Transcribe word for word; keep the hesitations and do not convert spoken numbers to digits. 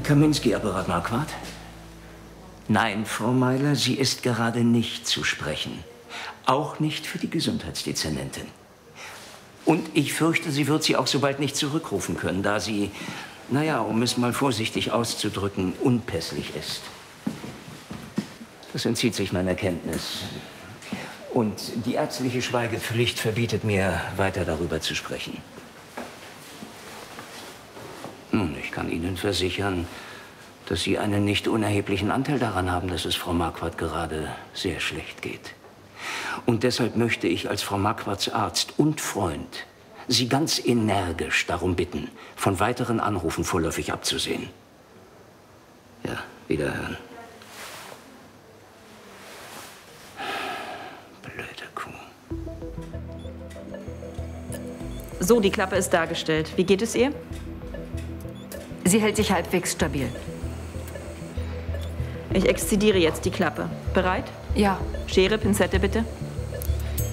Kaminski-Apparat, Marquardt? Nein, Frau Meiler, sie ist gerade nicht zu sprechen. Auch nicht für die Gesundheitsdezernentin. Und ich fürchte, sie wird Sie auch so bald nicht zurückrufen können, da sie, naja, um es mal vorsichtig auszudrücken, unpässlich ist. Das entzieht sich meiner Kenntnis. Und die ärztliche Schweigepflicht verbietet mir, weiter darüber zu sprechen. Nun, ich kann Ihnen versichern, dass Sie einen nicht unerheblichen Anteil daran haben, dass es Frau Marquardt gerade sehr schlecht geht. Und deshalb möchte ich als Frau Marquardts Arzt und Freund Sie ganz energisch darum bitten, von weiteren Anrufen vorläufig abzusehen. Ja, wiederhören. Blöde Kuh. So, die Klappe ist dargestellt. Wie geht es ihr? Sie hält sich halbwegs stabil. Ich exzidiere jetzt die Klappe. Bereit? Ja. Schere, Pinzette bitte.